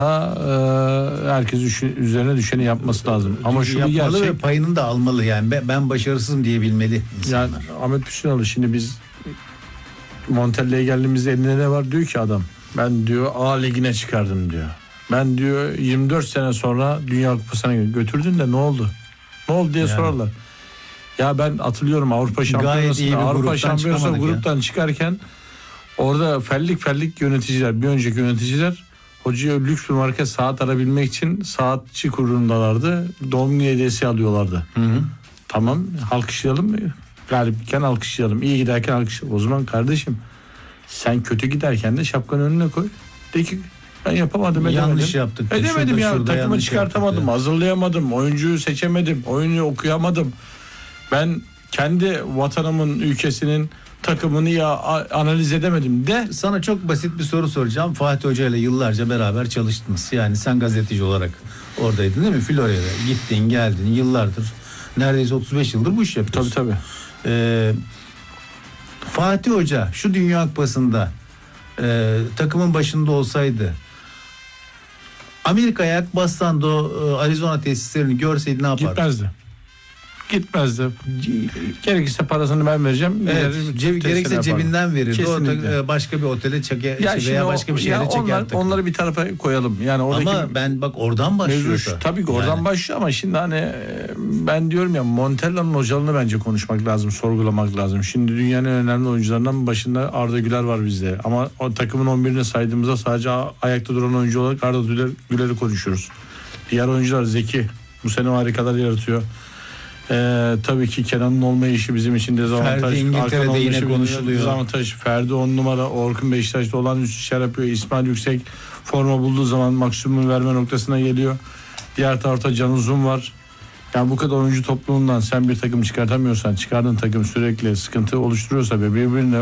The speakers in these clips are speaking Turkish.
herkes üzerine düşeni yapması lazım. Ama şu bir gerçek. Ve payını da almalı yani. Ben başarısızım diyebilmeli insanlar. Yani Ahmet Püsünalı, şimdi biz Montella'ya geldiğimizde elinde ne var diyor ki adam. Ben diyor A ligine çıkardım diyor. Ben diyor 24 sene sonra Dünya Kupası'na götürdün de ne oldu? Ne oldu diye sorarlar. Ya ben hatırlıyorum Avrupa Şampiyonası gruptan çıkarken orada fellik yöneticiler, bir önceki yöneticiler hocaya lüks bir marka saat arabilmek için saatçi kurulundalardı. Doğum günü hediyesi alıyorlardı. Tamam, alkışlayalım mı? Galipken alkışlayalım. İyi giderken alkışlayalım. O zaman kardeşim sen kötü giderken de şapkanı önüne koy. De ki ben yapamadım, edemedim. Yanlış yaptık. Edemedim ya, takımı çıkartamadım, hazırlayamadım, oyuncuyu seçemedim, oyunu okuyamadım. Ben kendi vatanımın, ülkesinin takımını analiz edemedim de. Sana çok basit bir soru soracağım. Fatih Hoca ile yıllarca beraber çalıştınız. Yani sen gazeteci olarak oradaydın değil mi? Florya'da gittin geldin yıllardır. Neredeyse 35 yıldır bu iş yapıyorsun. Tabii. Fatih Hoca şu Dünya Kupası'nda takımın başında olsaydı, Amerika'ya ayak bassan da Arizona tesislerini görseydi ne yapardı? Gitmezdi. Gerekirse parasını ben vereceğim. Evet, gerekirse cebinden verirdi. Orada başka bir otele veya başka bir şehre çekerdi. Onları bir tarafa koyalım. Yani ama ben bak oradan başlıyor. Tabii ki oradan başlıyor ama şimdi hani ben diyorum ya, Montella'nın hocalığını bence konuşmak lazım, sorgulamak lazım. Şimdi dünyanın en önemli oyuncularından başında Arda Güler var bizde. Ama o takımın 11'ini saydığımızda sadece ayakta duran oyuncu olarak Arda Güler'i konuşuyoruz. Diğer oyuncular zeki. Bu sene harikalar yaratıyor. Tabii ki Kenan'ın olmayışı bizim için dezavantaj. Ferdi İngiltere'de yine konuşuluyor. Dezavantaj. Ferdi 10 numara, Orkun Beşiktaş'ta olağanüstü işler yapıyor. İsmail Yüksek forma bulduğu zaman maksimum verme noktasına geliyor. Diğer tarafta Can Uzun var. Yani bu kadar oyuncu topluluğundan sen bir takım çıkartamıyorsan, çıkardığın takım sürekli sıkıntı oluşturuyorsa ve birbirini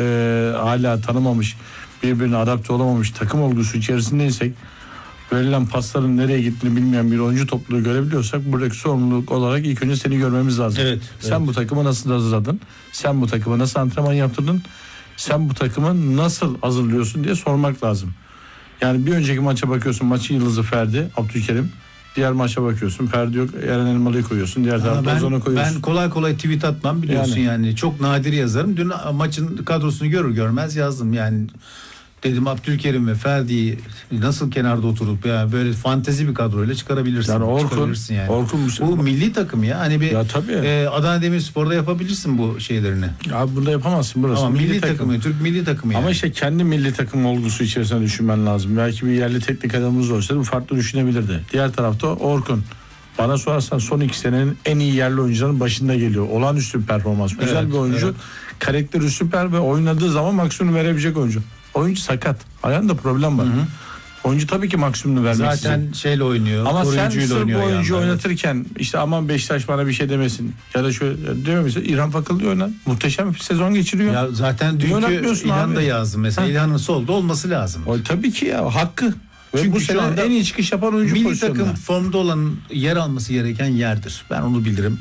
hala tanımamış, birbirine adapte olamamış takım olgusu içerisindeysek, verilen pasların nereye gittiğini bilmeyen bir oyuncu topluluğu görebiliyorsak, buradaki sorumluluk olarak ilk önce seni görmemiz lazım. Sen bu takımı nasıl hazırladın? Sen bu takımı nasıl antrenman yaptırdın? Sen bu takımı nasıl hazırlıyorsun diye sormak lazım. Yani bir önceki maça bakıyorsun, maçın yıldızı Ferdi, Abdülkerim. Diğer maça bakıyorsun, Ferdi yok, Eren Elmalı'yı koyuyorsun. Diğer tarafta Ozan'ı koyuyorsun. Ben kolay tweet atmam biliyorsun yani. Çok nadir yazarım. Dün maçın kadrosunu görür görmez yazdım yani. Dedim Abdülkerim ve Ferdi'yi nasıl kenarda oturup ya böyle fantezi bir kadroyla çıkarabilirsin. Yani Orkun bu milli takım ya. Hani bir Adana Demirspor'da yapabilirsin bu şeylerini. Ya bunda yapamazsın burası. Ama milli takımı, Türk milli takımı yani. Ama işte kendi milli takım olgusu içerisinde düşünmen lazım. Belki bir yerli teknik adamımız olsaydı bu farklı düşünebilirdi. Diğer tarafta Orkun. Bana sorarsan son 2 senenin en iyi yerli oyuncuların başında geliyor. Olağanüstü bir performans. Güzel bir oyuncu. Karakteri süper ve oynadığı zaman maksimum verebilecek oyuncu. Oyuncu sakat. Ayağında problem var. Oyuncu tabii ki maksimumunu vermek istiyor. Zaten şeyle oynuyor. Ama sen sırf bu oyuncu oynatırken işte aman Beşiktaş bana bir şey demesin. Ya da şöyle diyor mesela, İlhan Fakıllı oynar. Muhteşem bir sezon geçiriyor. Ya zaten dünkü İlhan da yazdı. Mesela İlhan'ın solda olması lazım. Tabii ki ya, hakkı. Çünkü bu sene en iyi çıkış yapan oyuncu milli pozisyonunda. Milli takım formda olan, yer alması gereken yerdir. Ben onu bilirim.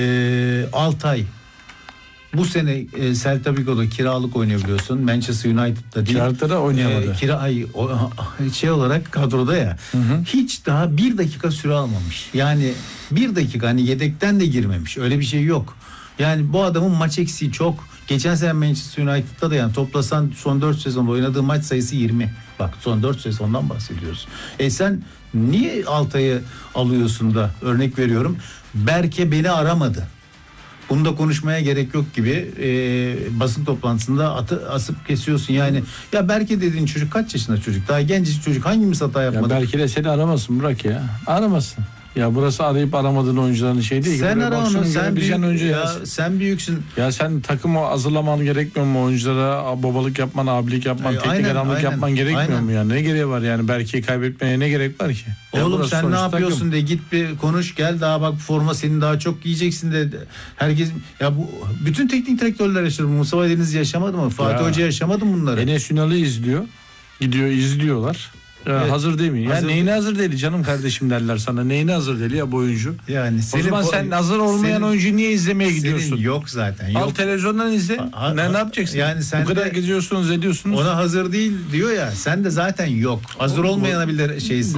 Altay bu sene Celta Vigo'da kiralık oynuyor biliyorsun. Manchester United'da değil. Kiralıkta oynayamadı. Şey olarak kadroda ya. Hiç daha 1 dakika süre almamış. Yani 1 dakika hani yedekten de girmemiş. Öyle bir şey yok. Yani bu adamın maç eksiği çok. Geçen sene Manchester United'da da yani toplasan son 4 sezonda oynadığı maç sayısı 20. Bak son 4 sezondan bahsediyoruz. Sen niye Altay'ı alıyorsun da, örnek veriyorum, Berke beni aramadı. Bunu da konuşmaya gerek yok gibi basın toplantısında asıp kesiyorsun yani. Ya Berke dediğin çocuk kaç yaşında çocuk? Daha genç çocuk, hangimiz hata yapmadı? Ya Berke de seni aramasın, bırak ya. Aramasın. Ya burası arayıp aramadığın oyuncuların şey değil. Sen ara onu, sen büyüksün. Ya sen takımı hazırlaman gerekmiyor mu oyunculara? Babalık yapman, abilik yapman, teknik adamlık yapman gerekmiyor mu yani? Ne gereği var yani? Berke'yi kaybetmeye ne gerek var ki? Oğlum sen ne yapıyorsun takım de git bir konuş gel, daha bak forma senin daha çok giyeceksin de. Herkes ya, bu bütün teknik direktörler yaşadı. Mustafa Deniz yaşamadı mı? Fatih Hoca yaşamadı mı bunları? Enes Ünal'ı izliyor. Gidiyor izliyorlar. Hazır değil mi? Ya Hazır neyine hazır değil canım kardeşim derler sana. Neyine hazır değil ya bu oyuncu? Yani O zaman sen hazır olmayan oyuncuyu niye izlemeye gidiyorsun? Senin yok zaten. Al Yok. televizyondan izle. Ne yapacaksın? Yani sen bu kadar de geziyorsunuz ediyorsunuz. ona hazır değil diyor ya. Sen de zaten yok. Hazır olmayana bile şeysin.